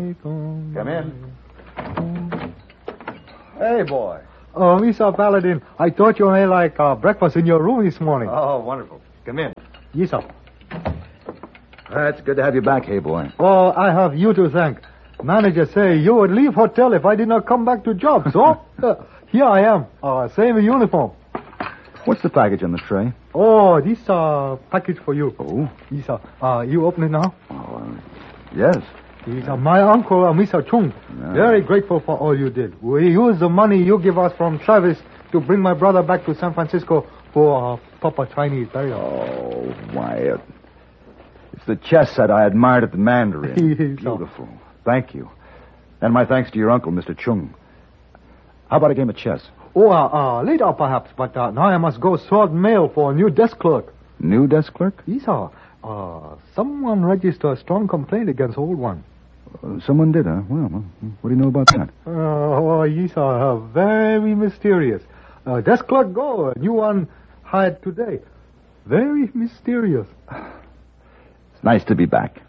Come in. Hey, boy. Oh, Mr. Paladin, I thought you had breakfast in your room this morning. Oh, wonderful. Come in. Yes, sir. It's good to have you back, hey, boy. Oh, I have you to thank. Manager say you would leave hotel if I did not come back to job, so here I am. Same uniform. What's the package on the tray? Oh, this package for you. Oh? Yes, sir. You open it now? Yes. Yes, my uncle, Mr. Chung. Yeah. Very grateful for all you did. We use the money you give us from Travis to bring my brother back to San Francisco for proper Chinese burial. Oh, why, it's the chess set I admired at the Mandarin. Beautiful. Thank you. And my thanks to your uncle, Mr. Chung. How about a game of chess? Oh, later perhaps, but now I must go sort mail for a new desk clerk. New desk clerk? Yes, sir. Someone registered a strong complaint against old one. Someone did, huh? Well, what do you know about that? Yes, sir. Very mysterious. Desk clerk go. A new one hired today. Very mysterious. It's nice to be back.